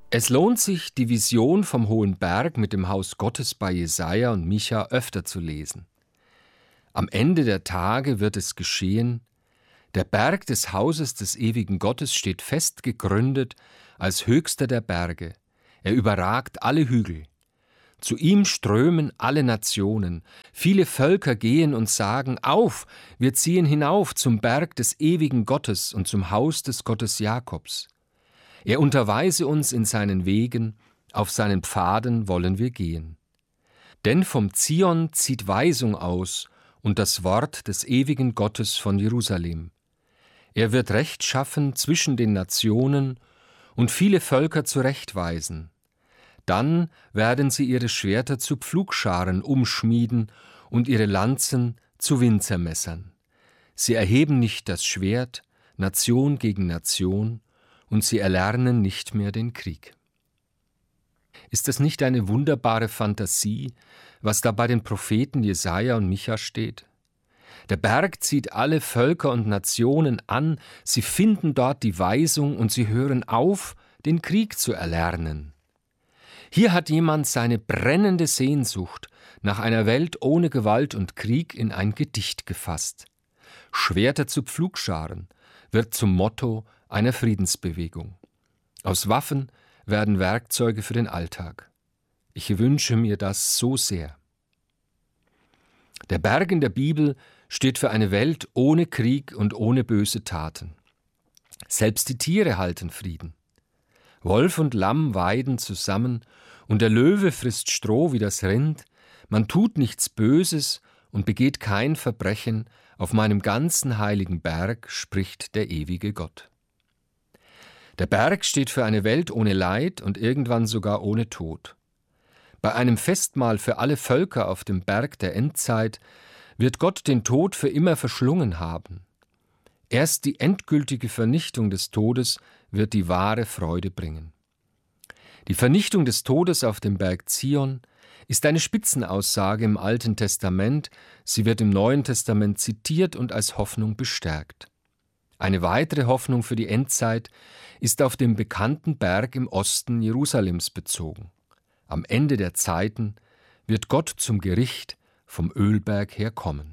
Es lohnt sich, die Vision vom Hohen Berg mit dem Haus Gottes bei Jesaja und Micha öfter zu lesen. Am Ende der Tage wird es geschehen: Der Berg des Hauses des ewigen Gottes steht fest gegründet als höchster der Berge. Er überragt alle Hügel. Zu ihm strömen alle Nationen. Viele Völker gehen und sagen: Auf, wir ziehen hinauf zum Berg des ewigen Gottes und zum Haus des Gottes Jakobs. Er unterweise uns in seinen Wegen, auf seinen Pfaden wollen wir gehen. Denn vom Zion zieht Weisung aus und das Wort des ewigen Gottes von Jerusalem. Er wird Recht schaffen zwischen den Nationen und viele Völker zurechtweisen. Dann werden sie ihre Schwerter zu Pflugscharen umschmieden und ihre Lanzen zu Winzermessern. Sie erheben nicht das Schwert, Nation gegen Nation, und sie erlernen nicht mehr den Krieg. Ist das nicht eine wunderbare Fantasie, was da bei den Propheten Jesaja und Micha steht? Der Berg zieht alle Völker und Nationen an, sie finden dort die Weisung und sie hören auf, den Krieg zu erlernen. Hier hat jemand seine brennende Sehnsucht nach einer Welt ohne Gewalt und Krieg in ein Gedicht gefasst. Schwerter zu Pflugscharen wird zum Motto einer Friedensbewegung. Aus Waffen werden Werkzeuge für den Alltag. Ich wünsche mir das so sehr. Der Berg in der Bibel steht für eine Welt ohne Krieg und ohne böse Taten. Selbst die Tiere halten Frieden. Wolf und Lamm weiden zusammen und der Löwe frisst Stroh wie das Rind. Man tut nichts Böses und begeht kein Verbrechen. Auf meinem ganzen heiligen Berg spricht der ewige Gott. Der Berg steht für eine Welt ohne Leid und irgendwann sogar ohne Tod. Bei einem Festmahl für alle Völker auf dem Berg der Endzeit wird Gott den Tod für immer verschlungen haben. Erst die endgültige Vernichtung des Todes wird die wahre Freude bringen. Die Vernichtung des Todes auf dem Berg Zion ist eine Spitzenaussage im Alten Testament, sie wird im Neuen Testament zitiert und als Hoffnung bestärkt. Eine weitere Hoffnung für die Endzeit ist auf dem bekannten Berg im Osten Jerusalems bezogen. Am Ende der Zeiten wird Gott zum Gericht vom Ölberg her kommen.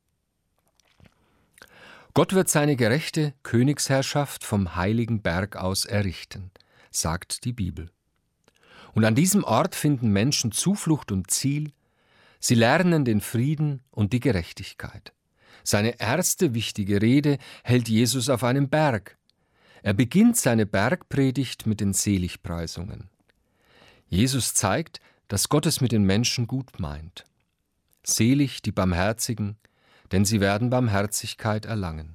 Gott wird seine gerechte Königsherrschaft vom heiligen Berg aus errichten, sagt die Bibel. Und an diesem Ort finden Menschen Zuflucht und Ziel. Sie lernen den Frieden und die Gerechtigkeit. Seine erste wichtige Rede hält Jesus auf einem Berg. Er beginnt seine Bergpredigt mit den Seligpreisungen. Jesus zeigt, dass Gott es mit den Menschen gut meint. Selig die Barmherzigen, denn sie werden Barmherzigkeit erlangen.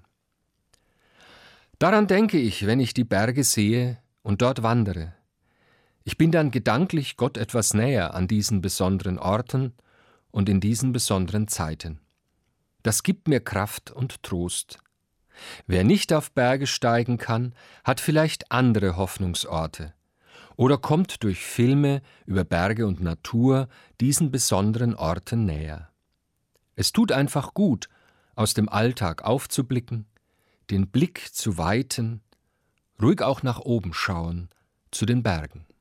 Daran denke ich, wenn ich die Berge sehe und dort wandere. Ich bin dann gedanklich Gott etwas näher an diesen besonderen Orten und in diesen besonderen Zeiten. Das gibt mir Kraft und Trost. Wer nicht auf Berge steigen kann, hat vielleicht andere Hoffnungsorte oder kommt durch Filme über Berge und Natur diesen besonderen Orten näher. Es tut einfach gut, aus dem Alltag aufzublicken, den Blick zu weiten, ruhig auch nach oben schauen, zu den Bergen.